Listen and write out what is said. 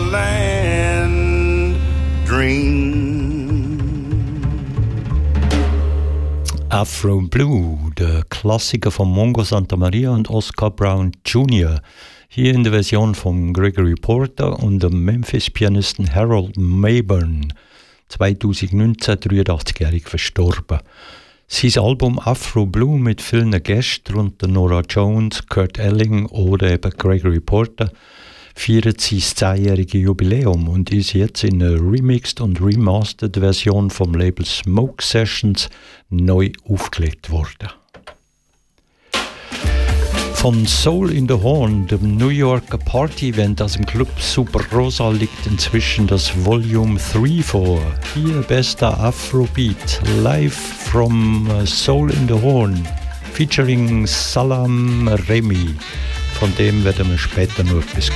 land dream. Afro Blue, der Klassiker von Mongo Santa Maria und Oscar Brown Jr., hier in der Version von Gregory Porter und dem Memphis-Pianisten Harold Mayburn, 2019 83-jährig verstorben. Sein Album Afro Blue mit vielen Gästen, darunter Nora Jones, Kurt Elling oder eben Gregory Porter, feiert sein 10-jähriges Jubiläum und ist jetzt in einer remixed und remastered Version vom Label Smoke Sessions neu aufgelegt worden. Von Soul in the Horn, dem New Yorker Party-Event aus dem Club Super Rosa, liegt inzwischen das Volume 3 vor. Hier bester Afrobeat, live from Soul in the Horn, featuring Salam Remy. Von dem werden wir später noch etwas